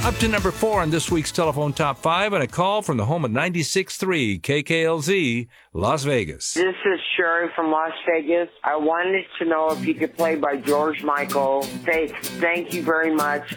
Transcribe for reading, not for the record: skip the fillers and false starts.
Up to number 4 on this week's Telephone Top 5 and a call from the home of 96.3 KKLZ, Las Vegas. This is Sherry from Las Vegas. I wanted to know if you could play by George Michael. Faith, thank you very much.